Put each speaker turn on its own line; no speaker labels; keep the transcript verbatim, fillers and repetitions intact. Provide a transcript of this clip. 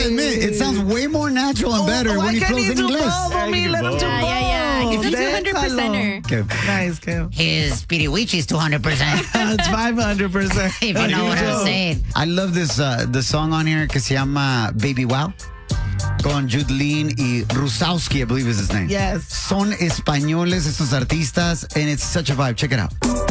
admit, it sounds way more natural and better
Oh,
when he
why
flows
can't
in
he do
English.
both, homie? Let him do
Yeah, yeah, yeah.
both.
He's a two hundred percenter.
Okay.
Nice, Kim.
His Piriwichi's two hundred percent.
It's five hundred percent.
If you know what I'm saying.
I love this uh, the song on here que se llama Baby Wow. Con Jude Lean y Rusowski, I believe is his name.
Yes.
Son españoles estos artistas, and it's such a vibe. Check it out.